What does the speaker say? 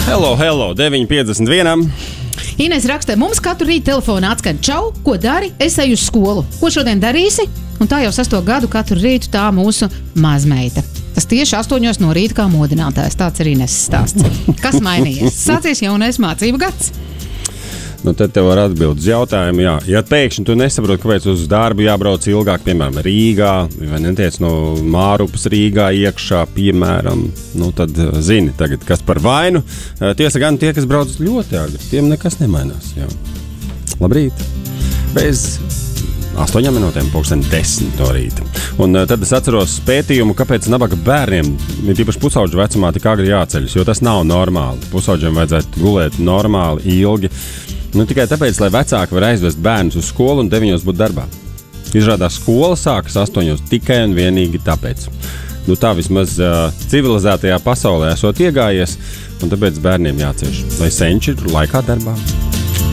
Hello, 9:51. Ines raksta, mums katru rītu telefonā atskan: čau, ko dari? Es eju uz skolu. Ko šodien darīsi? Un tā jau 6. gadu katru rītu tā mūsu mazmeita. Tas tieši 8 no rīta kā modinātājs. Tāds ir Ines stāsts. Kas mainījies? Sācies jaunais mācību gads. Nu, tad tev var atbildes jautājumu, jā. Ja pēkšņi tu nesaproti, kāpēc uz darbu jābrauc ilgāk, piemēram, Rīgā, vai netiec no Mārupas Rīgā iekšā, piemēram, nu tad zini tagad, kas par vainu. Tiesa gan tie, kas brauc ļoti agri, tiem nekas nemainās, jā. Labrīt! Bez 8 minūtēm, 10 no rīta. Un tad es atceros pētījumu, kāpēc nabaga bērniem, tīpaši pusauģu vecumā, tik agri jāceļas, jo tas nav normāli. Pusauģiem vajadzētu gulēt normāli, ilgi. Nu, tikai tāpēc, lai vecāki var aizvest bērnus uz skolu un 9 būt darbā. Izrādās, skola sākas 8 tikai un vienīgi tāpēc. Nu, tā vismaz civilizētajā pasaulē esot iegājies, un tāpēc bērniem jācieš. Lai senči ir laikā darbā.